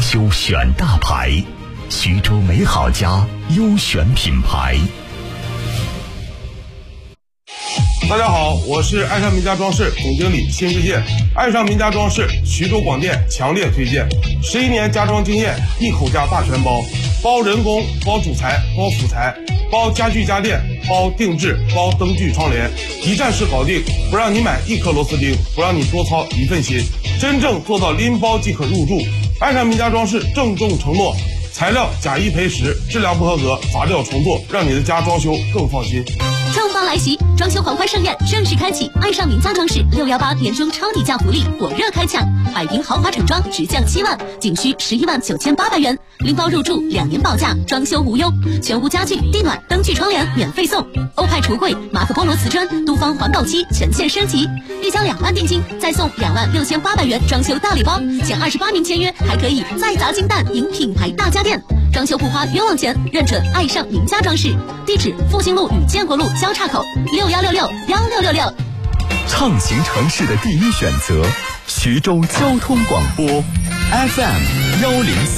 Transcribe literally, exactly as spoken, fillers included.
修选大牌，徐州美好家优选品牌。 大家好，我是爱上名家装饰总经理辛世界。爱上名家装饰，徐州广电强烈推荐，十一年家装经验，一口价大全包，包人工，包主材，包辅材，包家具家电，包定制，包灯具窗帘，一站式搞定，不让你买一颗螺丝钉，不让你多操一份心，真正做到拎包即可入住。爱上名家装饰郑重承诺，材料假一赔十，质量不合格砸掉重做，让你的家装修更放心。 正方来袭，装修狂欢盛宴正式开启！爱上名家装饰六幺八年终超低价福利火热开抢，百平豪华整装直降七万，仅需十一万九千八百元，拎包入住，两年保价，装修无忧，全屋家具、地暖、灯具、窗帘免费送，欧派橱柜、马可波罗瓷砖、东方环保漆全线升级，预交两万定金，再送两万六千八百元装修大礼包，前二十八名签约还可以再砸金蛋赢品牌大家电。装修不花冤枉钱，认准爱上名家装饰，地址复兴路与建国路交叉口，六幺六六幺六六六。 畅行城市的第一选择，徐州交通广播 F M 幺零四。